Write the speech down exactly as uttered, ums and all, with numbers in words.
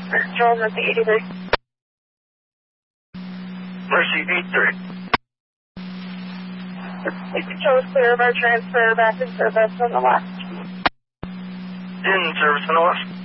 Charles Mercy eighty-three. Mercy eighty-three. Charles clear of our transfer back in service on the left. In service on the left.